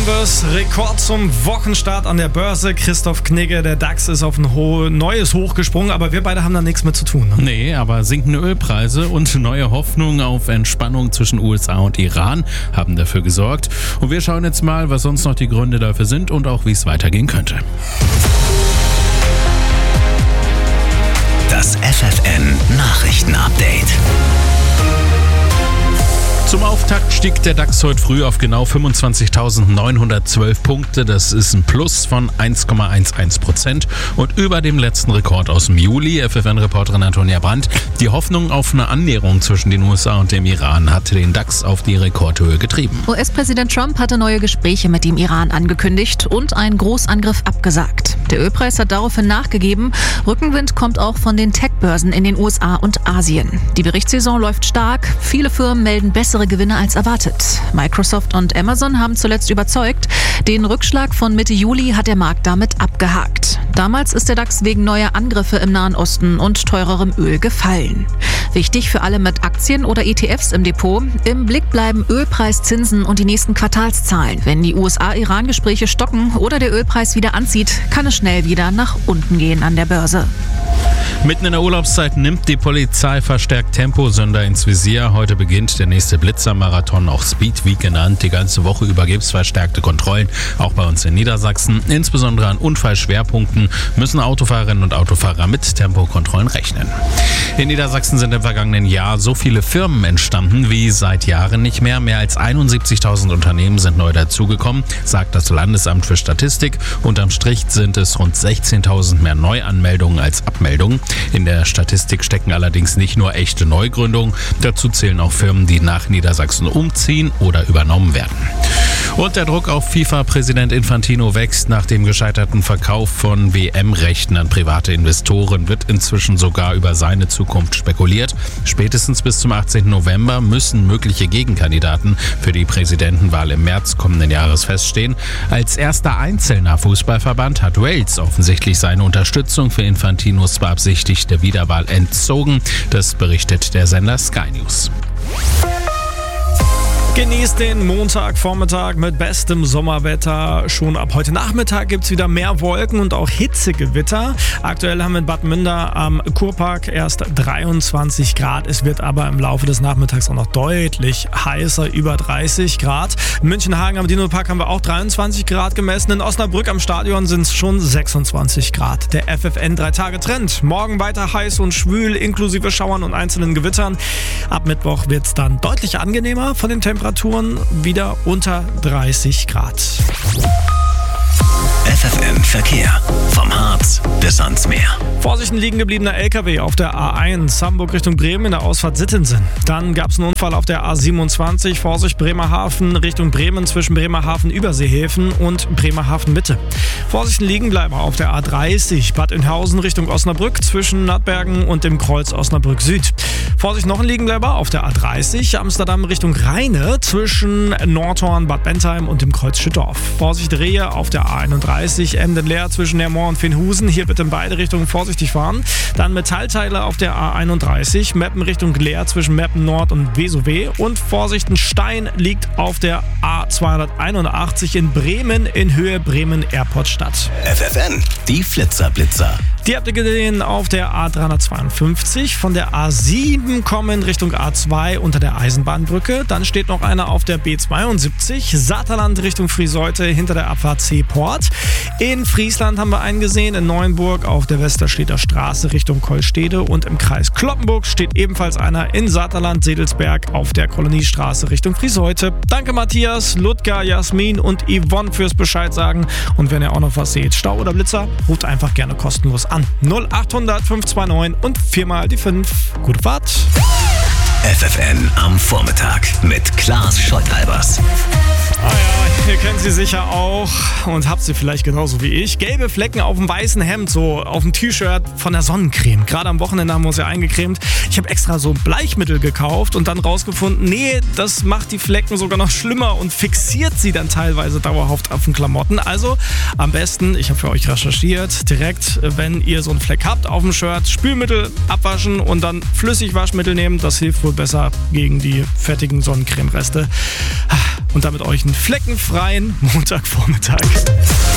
wir's. Rekord zum Wochenstart an der Börse. Christoph Knigge, der DAX ist auf ein neues Hoch gesprungen, aber wir beide haben da nichts mit zu tun. Ne? Nee, aber sinkende Ölpreise und neue Hoffnungen auf Entspannung zwischen USA und Iran haben dafür gesorgt. Und wir schauen jetzt mal, was sonst noch die Gründe dafür sind und auch wie es weitergehen könnte. Das FFN Nachrichten-Update. Zum Auftakt stieg der DAX heute früh auf genau 25.912 Punkte. Das ist ein Plus von 1,11% und über dem letzten Rekord aus dem Juli. FFN-Reporterin Antonia Brandt. Die Hoffnung auf eine Annäherung zwischen den USA und dem Iran hatte den DAX auf die Rekordhöhe getrieben. US-Präsident Trump hatte neue Gespräche mit dem Iran angekündigt und einen Großangriff abgesagt. Der Ölpreis hat daraufhin nachgegeben. Rückenwind kommt auch von den Tech-Börsen in den USA und Asien. Die Berichtssaison läuft stark. Viele Firmen melden bessere Gewinne als erwartet. Microsoft und Amazon haben zuletzt überzeugt. Den Rückschlag von Mitte Juli hat der Markt damit abgehakt. Damals ist der DAX wegen neuer Angriffe im Nahen Osten und teurerem Öl gefallen. Wichtig für alle mit Aktien oder ETFs im Depot: Im Blick bleiben Ölpreis, Zinsen und die nächsten Quartalszahlen. Wenn die USA-Iran-Gespräche stocken oder der Ölpreis wieder anzieht, kann es schnell wieder nach unten gehen an der Börse. Mitten in der Urlaubszeit nimmt die Polizei verstärkt Temposünder ins Visier. Heute beginnt der nächste Blitzermarathon, auch Speed Week genannt. Die ganze Woche über gibt es verstärkte Kontrollen, auch bei uns in Niedersachsen. Insbesondere an Unfallschwerpunkten müssen Autofahrerinnen und Autofahrer mit Tempokontrollen rechnen. In Niedersachsen sind im vergangenen Jahr so viele Firmen entstanden wie seit Jahren nicht mehr. Mehr als 71.000 Unternehmen sind neu dazugekommen, sagt das Landesamt für Statistik. Unterm Strich sind es rund 16.000 mehr Neuanmeldungen als Abmeldungen. In der Statistik stecken allerdings nicht nur echte Neugründungen. Dazu zählen auch Firmen, die nach Niedersachsen umziehen oder übernommen werden. Und der Druck auf FIFA-Präsident Infantino wächst. Nach dem gescheiterten Verkauf von WM-Rechten an private Investoren wird inzwischen sogar über seine Zukunft spekuliert. Spätestens bis zum 18. November müssen mögliche Gegenkandidaten für die Präsidentenwahl im März kommenden Jahres feststehen. Als erster einzelner Fußballverband hat Wales offensichtlich seine Unterstützung für Infantinos beabsichtigte Wiederwahl entzogen. Das berichtet der Sender Sky News. Genießt den Montagvormittag mit bestem Sommerwetter. Schon ab heute Nachmittag gibt es wieder mehr Wolken und auch Hitzegewitter. Aktuell haben wir in Bad Münder am Kurpark erst 23 Grad. Es wird aber im Laufe des Nachmittags auch noch deutlich heißer, über 30 Grad. In Münchenhagen am Dino-Park haben wir auch 23 Grad gemessen. In Osnabrück am Stadion sind es schon 26 Grad. Der FFN 3-Tage-Trend. Morgen weiter heiß und schwül, inklusive Schauern und einzelnen Gewittern. Ab Mittwoch wird es dann deutlich angenehmer von den Temperaturen, wieder unter 30 Grad. FFN Verkehr. Vom Harz bis ans Meer. Vorsicht, ein liegen gebliebener LKW auf der A1 Hamburg Richtung Bremen in der Ausfahrt Sittensen. Dann gab es einen Unfall auf der A27. Vorsicht, Bremerhaven Richtung Bremen zwischen Bremerhaven Überseehäfen und Bremerhaven Mitte. Vorsicht, ein Liegenbleiber auf der A30 Bad Oeynhausen Richtung Osnabrück zwischen Nattbergen und dem Kreuz Osnabrück Süd. Vorsicht, noch ein Liegenbleiber auf der A30 Amsterdam Richtung Rheine zwischen Nordhorn, Bad Bentheim und dem Kreuz Schüttorf. Vorsicht, Rehe auf der A31 Emden-Leer zwischen Nermont und Fenhusen. Hier bitte in beide Richtungen vorsichtig fahren. Dann Metallteile auf der A31 Meppen Richtung Leer zwischen Meppen Nord und Vesowe. Und Vorsicht, ein Stein liegt auf der A281 in Bremen in Höhe Bremen-Airport-Stadt. FFN, die Flitzer-Blitzer. Die habt ihr gesehen auf der A352, von der A7 kommen Richtung A2 unter der Eisenbahnbrücke. Dann steht noch einer auf der B72, Saterland Richtung Friseute hinter der Abfahrt Seeport. In Friesland haben wir einen gesehen, in Neuenburg auf der Westerstedter Straße Richtung Kollstede. Und im Kreis Cloppenburg steht ebenfalls einer in Saterland Sedelsberg auf der Koloniestraße Richtung Friseute. Danke Matthias, Ludger, Jasmin und Yvonne fürs Bescheid sagen. Und wenn ihr auch noch was seht, Stau oder Blitzer, ruft einfach gerne kostenlos an. 0800 529 und 4 die 5. Gute Fahrt. FFN am Vormittag mit Klaas Scholtalbers. Ah ja, ihr kennt sie sicher auch und habt sie vielleicht genauso wie ich. Gelbe Flecken auf dem weißen Hemd, so auf dem T-Shirt von der Sonnencreme. Gerade am Wochenende haben wir uns ja eingecremt. Ich habe extra so Bleichmittel gekauft und dann rausgefunden, nee, das macht die Flecken sogar noch schlimmer und fixiert sie dann teilweise dauerhaft auf den Klamotten. Also am besten, ich habe für euch recherchiert, direkt, wenn ihr so einen Fleck habt auf dem Shirt, Spülmittel abwaschen und dann Flüssigwaschmittel nehmen. Das hilft wohl besser gegen die fettigen Sonnencremereste. Und und damit euch einen fleckenfreien Montagvormittag.